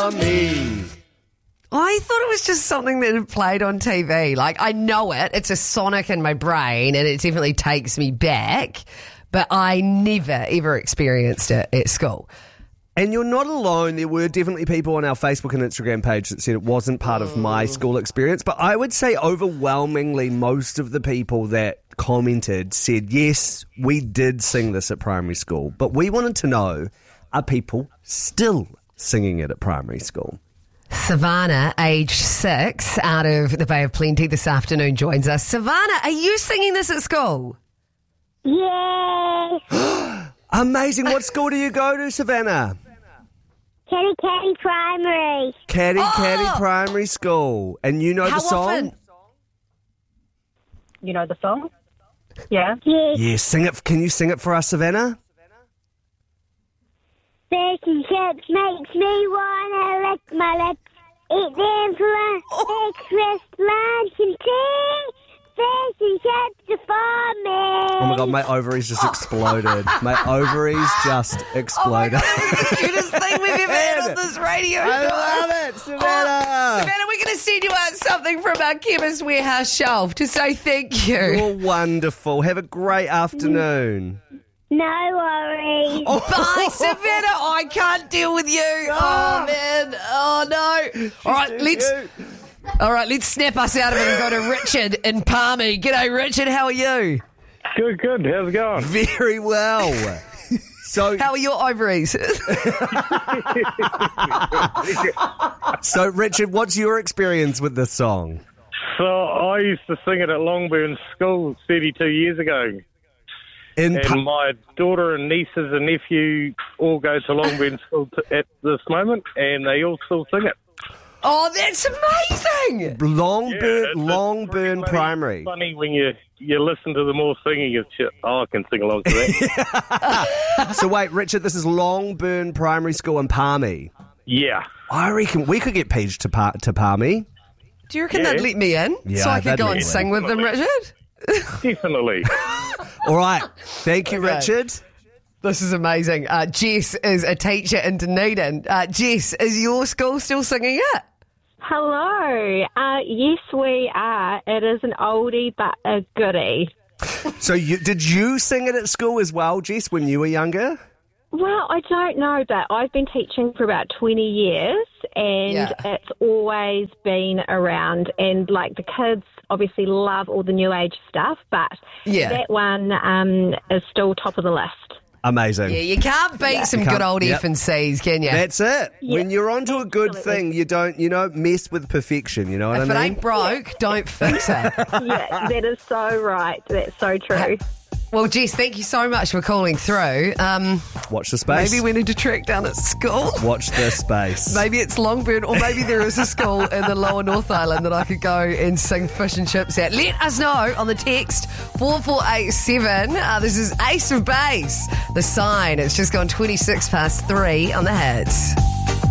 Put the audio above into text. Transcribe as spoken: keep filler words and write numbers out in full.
me. I thought it was just something that had played on T V. Like, I know it. It's a sonic in my brain, and it definitely takes me back. But I never, ever experienced it at school. And you're not alone. There were definitely people on our Facebook and Instagram page that said it wasn't part of my school experience. But I would say overwhelmingly most of the people that commented said, yes, we did sing this at primary school. But we wanted to know, are people still singing it at primary school? Savannah, age six, out of the Bay of Plenty this afternoon, joins us. Savannah, are you singing this at school? Yes. Amazing. What school do you go to, Savannah? Caddy Caddy Primary. Caddy Oh! Caddy Primary School. And you know How the song? often? You know the song? Yeah. Yes. Yeah, sing it. Can you sing it for us, Savannah? Fish and chips makes me wanna lick my lips. Eat them for breakfast, lunch, and tea. Fish and chips are for me. Oh my God, my ovaries just exploded. My ovaries just exploded. Oh my God, that was the cutest thing we've ever had on this radio show. I love it, Savannah. Oh, Savannah, we're going to send you out something from our Chemist Warehouse shelf to say thank you. You're wonderful. Have a great afternoon. No worries. Bye, Savannah. Oh, I can't deal with you. Oh, man. Oh, no. All right, let's... All right, let's snap us out of it and go to Richard in Palmy. G'day, Richard. How are you? Good, good. How's it going? Very well. So, How are your ovaries? so Richard, what's your experience with this song? So I used to sing it at Longburn School thirty-two years ago. In And Pa- my daughter and nieces and nephew all go to Longburn School t- at this moment, and they all still sing it. Oh, that's amazing. Longburn, it's- it's Longburn pretty Primary. Funny when you, you listen to them all singing, it's just, oh, I can sing along to that. So wait, Richard, this is Longburn Primary School in Palmy. Yeah. I reckon we could get Paige to, pa- to Palmy. Do you reckon Yeah. they'd let me in Yeah, so I could they'd go let and you in. sing with them, Richard? Definitely. All right. Thank you, Okay. Richard. This is amazing. Uh, Jess is a teacher in Dunedin. Uh, Jess, is your school still singing it? Hello. Uh, yes, we are. It is an oldie but a goodie. So you, did you sing it at school as well, Jess, when you were younger? Well, I don't know, but I've been teaching for about twenty years, and Yeah. it's always been around. And, like, the kids obviously love all the new age stuff, but Yeah. that one um, is still top of the list. Amazing. Yeah, you can't beat some You can't- good old yep. F and C's, can you? That's it. When you're onto a good absolutely. thing, you don't, you know, mess with perfection. You know what if I it mean? ain't broke, don't fix it. Yeah, that is so right. That's so true. Well, Jess, thank you so much for calling through. Um, Watch the space. maybe we need to track down at school. Watch the space. Maybe it's Longburn, or maybe there is a school in the lower North Island that I could go and sing fish and chips at. Let us know on the text four four eight seven. Uh, this is Ace of Base. The Sign. It's just gone twenty-six past three on the Hits.